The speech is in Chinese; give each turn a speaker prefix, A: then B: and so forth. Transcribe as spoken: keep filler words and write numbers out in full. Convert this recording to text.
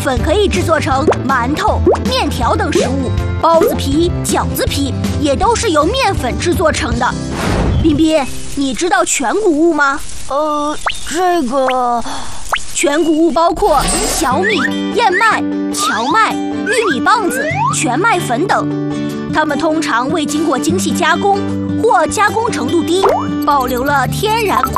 A: 粉可以制作成馒头、面条等食物，包子皮、饺子皮也都是由面粉制作成的。彬彬，你知道全谷物吗？
B: 呃，这个……
A: 全谷物包括小米、燕麦、荞麦、玉米棒子、全麦粉等，它们通常未经过精细加工或加工程度低，保留了天然